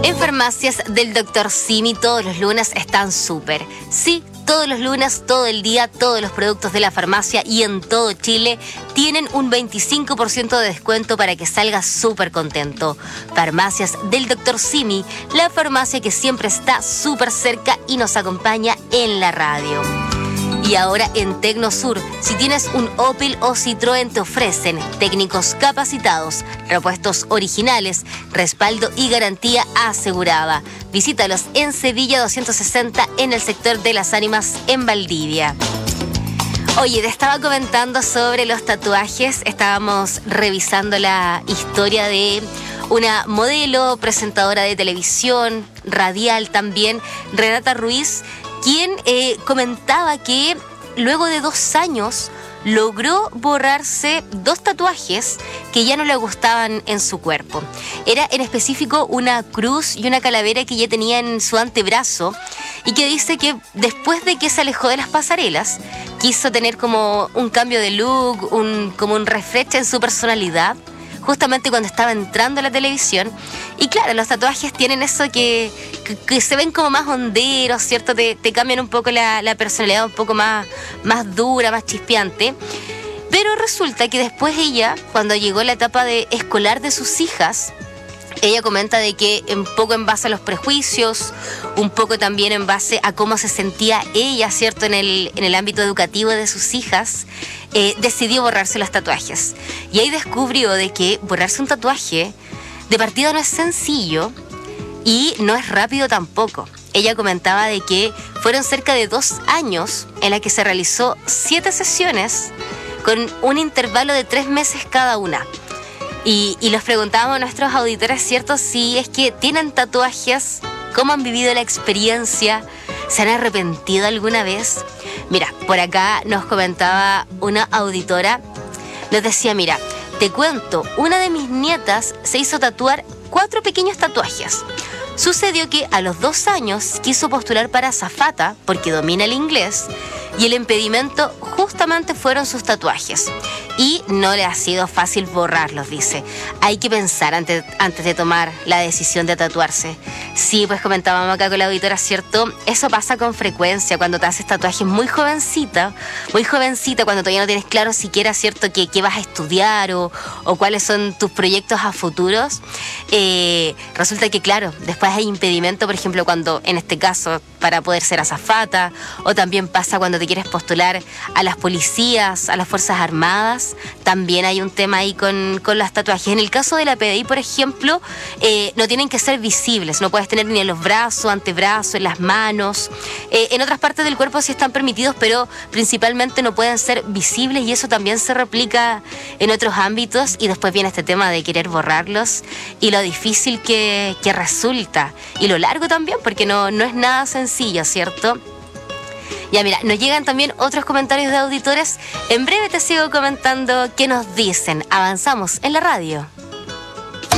En farmacias del Dr. Simi todos los lunes están súper. Sí, todos los lunes, todo el día, todos los productos de la farmacia y en todo Chile tienen un 25% de descuento para que salgas súper contento. Farmacias del Dr. Simi, la farmacia que siempre está súper cerca y nos acompaña en la radio. Y ahora en Tecnosur, si tienes un Opel o Citroën, te ofrecen técnicos capacitados, repuestos originales, respaldo y garantía asegurada. Visítalos en Sevilla 260 en el sector de Las Ánimas en Valdivia. Oye, te estaba comentando sobre los tatuajes. Estábamos revisando la historia de una modelo, presentadora de televisión, radial también, Renata Ruiz, quien comentaba que luego de 2 años logró borrarse 2 tatuajes que ya no le gustaban en su cuerpo. Era en específico una cruz y una calavera que ya tenía en su antebrazo y que dice que después de que se alejó de las pasarelas, quiso tener como un cambio de look, como un refresh en su personalidad, justamente cuando estaba entrando a la televisión. Y claro, los tatuajes tienen eso que se ven como más honderos, ¿cierto? Te cambian un poco la personalidad, un poco más dura, más chispeante. Pero resulta que después ella, cuando llegó la etapa de escolar de sus hijas, ella comenta de que un poco en base a los prejuicios, un poco también en base a cómo se sentía ella, ¿cierto? En el ámbito educativo de sus hijas, decidió borrarse los tatuajes. Y ahí descubrió de que borrarse un tatuaje de partida no es sencillo y no es rápido tampoco. Ella comentaba de que fueron cerca de 2 años en la que se realizó 7 sesiones con un intervalo de 3 meses cada una. Y les preguntábamos a nuestros auditores, ¿cierto? Si es que tienen tatuajes, cómo han vivido la experiencia, ¿se han arrepentido alguna vez? Mira, por acá nos comentaba una auditora, nos decía, mira, te cuento, una de mis nietas se hizo tatuar 4 pequeños tatuajes. Sucedió que a los 2 años quiso postular para azafata porque domina el inglés y el impedimento justamente fueron sus tatuajes. Y no le ha sido fácil borrarlos, dice. Hay que pensar antes de tomar la decisión de tatuarse. Sí, pues comentábamos acá con la auditora, ¿cierto? Eso pasa con frecuencia cuando te haces tatuajes muy jovencita, cuando todavía no tienes claro siquiera, ¿cierto?, qué vas a estudiar o cuáles son tus proyectos a futuros. Resulta que, claro, después hay impedimento, por ejemplo, cuando, en este caso, para poder ser azafata, o también pasa cuando te quieres postular a las policías, a las Fuerzas Armadas. También hay un tema ahí con los tatuajes. En el caso de la PDI, por ejemplo, no tienen que ser visibles. No puedes tener ni en los brazos, antebrazos, en las manos. En otras partes del cuerpo sí están permitidos, pero principalmente no pueden ser visibles y eso también se replica en otros ámbitos. Y después viene este tema de querer borrarlos y lo difícil que resulta. Y lo largo también, porque no es nada sencillo, ¿cierto? Ya mira, nos llegan también otros comentarios de auditores. En breve te sigo comentando qué nos dicen. Avanzamos en la radio.